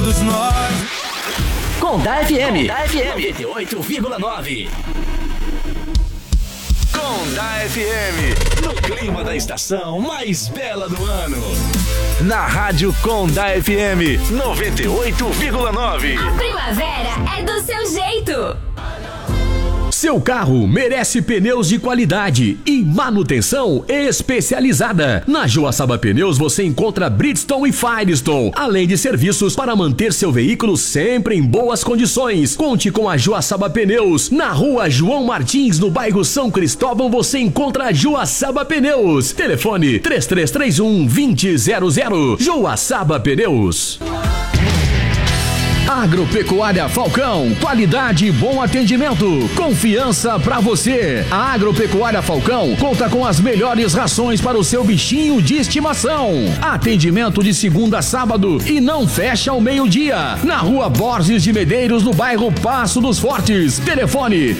todos nós. Condá FM 98,9. Condá FM, no clima da estação mais bela do ano. Na rádio Condá FM 98,9. A primavera é do seu jeito. Seu carro merece pneus de qualidade e manutenção especializada. Na Joaçaba Pneus você encontra Bridgestone e Firestone, além de serviços para manter seu veículo sempre em boas condições. Conte com a Joaçaba Pneus. Na rua João Martins, no bairro São Cristóvão, você encontra a Joaçaba Pneus. Telefone 3331-2000. Joaçaba Pneus. Agropecuária Falcão, qualidade e bom atendimento, confiança pra você. A Agropecuária Falcão conta com as melhores rações para o seu bichinho de estimação. Atendimento de segunda a sábado e não fecha ao meio-dia. Na rua Borges de Medeiros, no bairro Passo dos Fortes. Telefone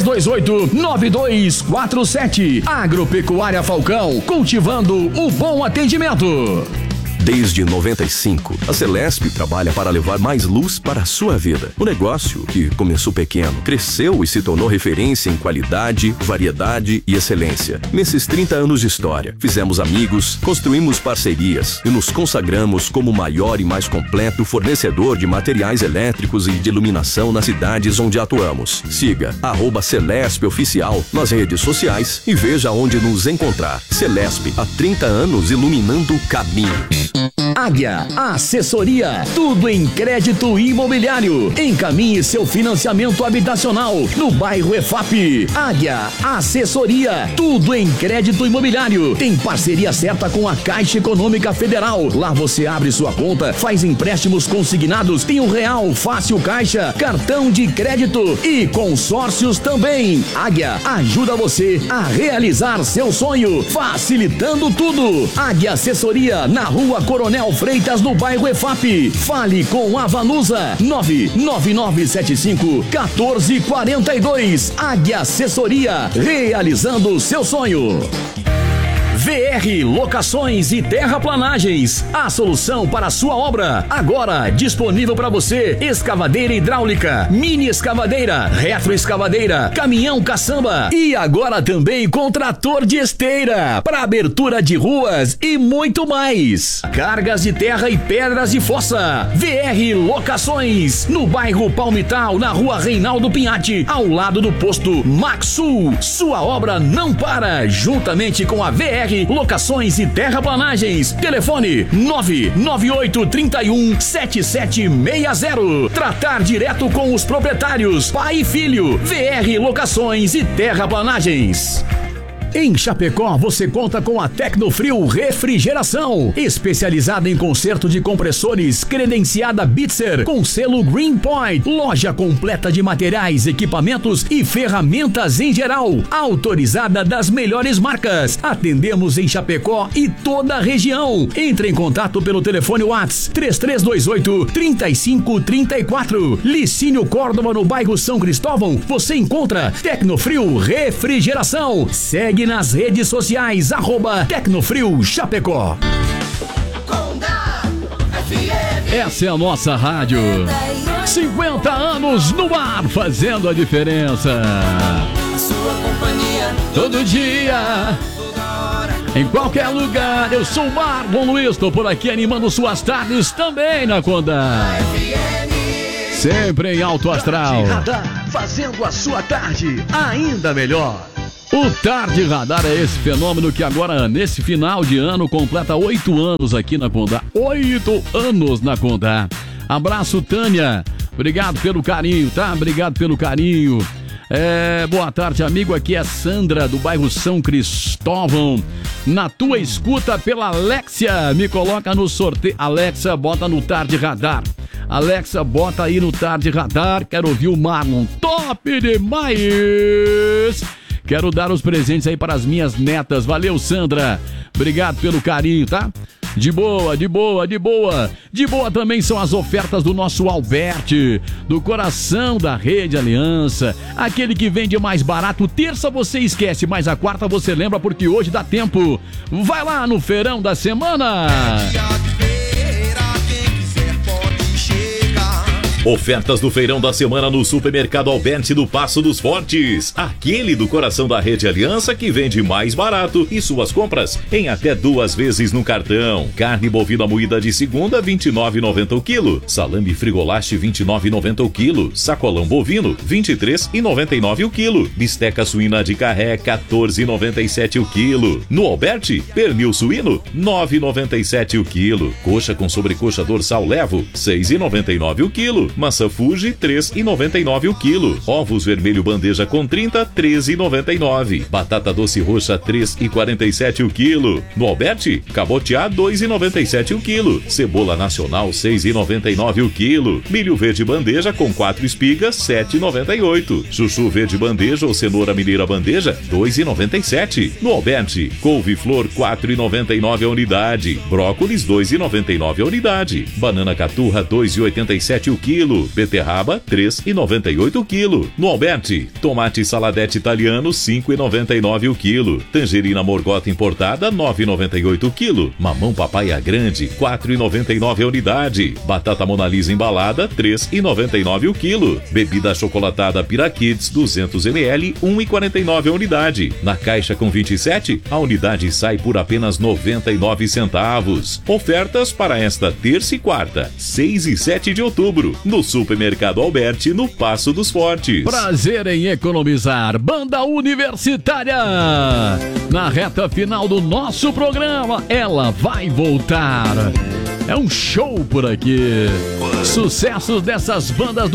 3328-9247. Agropecuária Falcão, cultivando o bom atendimento. Desde 95, a Celesp trabalha para levar mais luz para a sua vida. O negócio, que começou pequeno, cresceu e se tornou referência em qualidade, variedade e excelência. Nesses 30 anos de história, fizemos amigos, construímos parcerias e nos consagramos como o maior e mais completo fornecedor de materiais elétricos e de iluminação nas cidades onde atuamos. Siga @Celesp Oficial nas redes sociais e veja onde nos encontrar. Celesp, há 30 anos iluminando caminhos. Águia Assessoria, tudo em crédito imobiliário. Encaminhe seu financiamento habitacional no bairro EFAP. Águia Assessoria, tudo em crédito imobiliário. Tem parceria certa com a Caixa Econômica Federal. Lá você abre sua conta, faz empréstimos consignados, tem o Real Fácil Caixa, cartão de crédito e consórcios também. Águia ajuda você a realizar seu sonho, facilitando tudo. Águia Assessoria, na rua Coronel Freitas, no bairro EFAP. Fale com a Vanusa 99975-1442. Águia Assessoria, realizando o seu sonho. VR Locações e Terraplanagens, a solução para a sua obra. Agora disponível para você: escavadeira hidráulica, mini escavadeira, retroescavadeira, caminhão caçamba e agora também com trator de esteira para abertura de ruas e muito mais. Cargas de terra e pedras de fossa. VR Locações, no bairro Palmital, na rua Reinaldo Pinhatti, ao lado do posto Maxul. Sua obra não para, juntamente com a VR Locações e Terraplanagens. Telefone 99831-7760. Tratar direto com os proprietários, pai e filho. VR Locações e Terraplanagens. Em Chapecó, você conta com a Tecnofrio Refrigeração, especializada em conserto de compressores, credenciada Bitzer, com selo Green Point. Loja completa de materiais, equipamentos e ferramentas em geral, autorizada das melhores marcas. Atendemos em Chapecó e toda a região. Entre em contato pelo telefone WhatsApp 3328-3534. Licínio Córdova, no bairro São Cristóvão, você encontra Tecnofrio Refrigeração. Segue nas redes sociais, @Tecnofrio Chapecó. Essa é a nossa rádio. 50 anos no ar, fazendo a diferença. Sua companhia Todo dia, em qualquer lugar. Eu sou o Marlon Luiz, estou por aqui animando suas tardes também na Condá. Sempre em alto astral, fazendo a sua tarde ainda melhor. O Tarde Radar é esse fenômeno que agora, nesse final de ano, completa 8 anos aqui na Condá. 8 anos na Condá. Abraço, Tânia. Obrigado pelo carinho, tá? Obrigado pelo carinho. Boa tarde, amigo. Aqui é Sandra, do bairro São Cristóvão. Na tua escuta pela Alexia. Me coloca no sorteio. Alexa, bota no Tarde Radar. Alexa, bota aí no Tarde Radar. Quero ouvir o Marlon. Top demais! Quero dar os presentes aí para as minhas netas. Valeu, Sandra. Obrigado pelo carinho, tá? De boa, de boa, de boa. De boa também são as ofertas do nosso Alberti, do coração da Rede Aliança. Aquele que vende mais barato. Terça você esquece, mas a quarta você lembra, porque hoje dá tempo. Vai lá no feirão da semana. quem quiser pode Ofertas do feirão da semana no Supermercado Alberti do Passo dos Fortes. Aquele do coração da Rede Aliança que vende mais barato e suas compras em até 2 vezes no cartão. Carne bovina moída de segunda, R$ 29,90 o quilo. Salame Frigolaste, R$ 29,90 o quilo. Sacolão bovino, R$ 23,99 o quilo. Bisteca suína de carré, R$ 14,97 o quilo. No Alberti, pernil suíno, R$ 9,97 o quilo. Coxa com sobrecoxa dorsal Levo, R$ 6,99 o quilo. Maçã Fuji, R$ 3,99 o quilo. Ovos vermelho bandeja com 30, R$ 13,99. Batata doce roxa, R$ 3,47 o quilo. No Alberti, cabotiá, R$ 2,97 o quilo. Cebola nacional, R$ 6,99 o quilo. Milho verde bandeja com 4 espigas, R$ 7,98. Chuchu verde bandeja ou cenoura mineira bandeja, R$ 2,97. No Alberti, couve-flor, R$ 4,99 a unidade. Brócolis, R$ 2,99 a unidade. Banana caturra, R$ 2,87 o quilo. Beterraba, R$ 3,98 o quilo. No Alberti, tomate saladete italiano, R$ 5,99 o quilo. Tangerina morgota importada, R$ 9,98 o quilo. Mamão papaya grande, R$ 4,99 a unidade. Batata Mona Lisa embalada, R$ 3,99 o quilo. Bebida chocolatada Piraquids, 200 ml, R$ 1,49 a unidade. Na caixa com 27, a unidade sai por apenas 99 centavos. Ofertas para esta terça e quarta, 6 e 7 de outubro, no Supermercado Alberti, no Passo dos Fortes. Prazer em economizar. Banda Universitária. Na reta final do nosso programa, ela vai voltar. É um show por aqui. Sucessos dessas bandas do